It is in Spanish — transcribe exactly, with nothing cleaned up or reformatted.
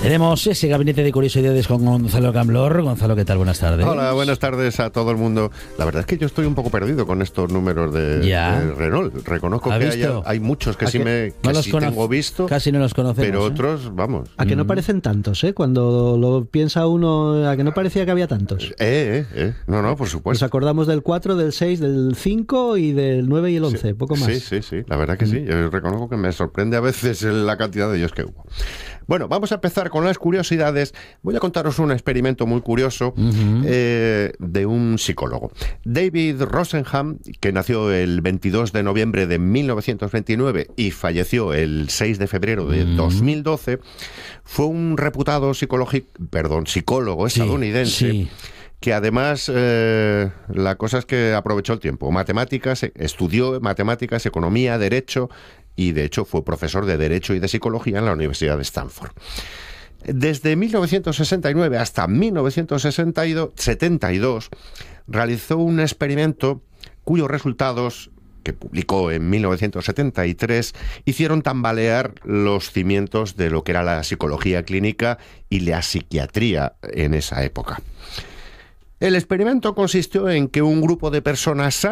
Tenemos ese gabinete de curiosidades con Gonzalo Camblor. Gonzalo, ¿qué tal? Buenas tardes. Hola, buenas tardes a todo el mundo. La verdad es que yo estoy un poco perdido con estos números de, de Renault. Reconozco que hay, hay muchos que sí, me, que no sí cono- tengo visto, casi no los conocemos, pero ¿eh? otros, vamos. A que no parecen tantos, ¿eh? Cuando lo piensa uno, a que no parecía que había tantos. Eh, eh, eh. No, no, por supuesto. Nos acordamos del cuatro, del seis, del cinco y del nueve y el once, sí, poco más. Sí, sí, sí, la verdad que sí. Yo reconozco que me sorprende a veces la cantidad de ellos que hubo. Bueno, vamos a empezar con las curiosidades. Voy a contaros un experimento muy curioso uh-huh. eh, de un psicólogo. David Rosenham, que nació el veintidós de noviembre de mil novecientos veintinueve y falleció el seis de febrero de uh-huh. dos mil doce, fue un reputado psicológico, perdón, psicólogo estadounidense. Sí, sí. Que además eh, la cosa es que aprovechó el tiempo. Matemáticas, estudió matemáticas, economía, derecho y de hecho fue profesor de derecho y de psicología en la Universidad de Stanford. Desde mil novecientos sesenta y nueve hasta mil novecientos setenta y dos realizó un experimento cuyos resultados, que publicó en mil novecientos setenta y tres, hicieron tambalear los cimientos de lo que era la psicología clínica y la psiquiatría en esa época. El experimento consistió en que un grupo de personas